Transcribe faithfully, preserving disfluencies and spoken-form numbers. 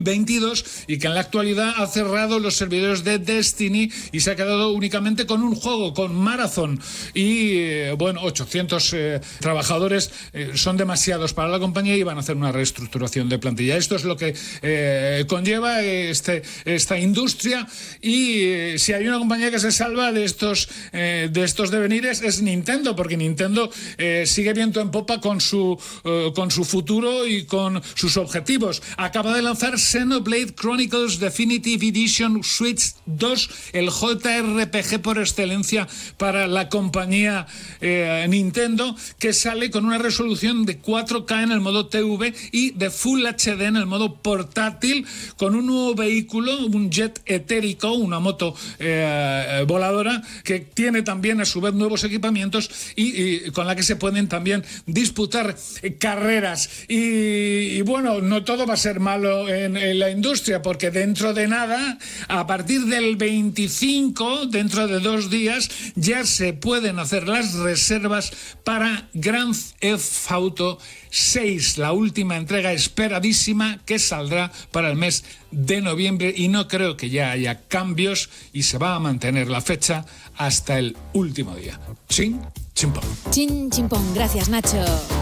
veintidós y que en la actualidad ha cerrado los servidores de Destiny y se ha quedado únicamente con un juego, con Marathon. Y eh, bueno, ochocientos eh, trabajadores eh, son demasiados para la compañía y van a hacer una reestructuración de plantilla. Esto es lo que eh, conlleva este, esta industria y eh, si hay una compañía que se salva de estos, eh, de estos devenires es Nintendo, porque Nintendo eh, sigue viento en popa con su, eh, con su futuro y con sus objetivos. Acaba de lanzar Xenoblade Chronicles Definitive Edition Switch dos, el J R P G por excelencia para la compañía eh, Nintendo, que sale con una resolución de cuatro K en el modo T V y de Full H D en el modo portátil, con un nuevo vehículo, un jet etérico, una moto eh, voladora, que tiene también a su vez nuevos equipamientos y, y con la que se pueden también disputar eh, carreras. Y, y bueno, no todo va a ser malo en, en la industria, porque dentro de nada, a partir del veinticinco, dentro de dos días, ya se pueden hacer las reservas para Grand Theft Auto seis, la última entrega esperadísima que saldrá para el mes de noviembre, y no creo que ya haya cambios y se va a mantener la fecha hasta el último día. Chin, chimpón. Chin, chimpón. Gracias, Nacho.